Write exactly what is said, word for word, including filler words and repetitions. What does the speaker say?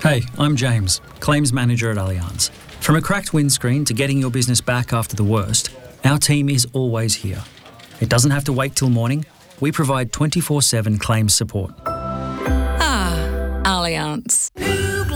Hey, I'm James, Claims Manager at Allianz. From a cracked windscreen to getting your business back after the worst, our team is always here. It doesn't have to wait till morning. We provide twenty-four seven claims support. Ah, Allianz.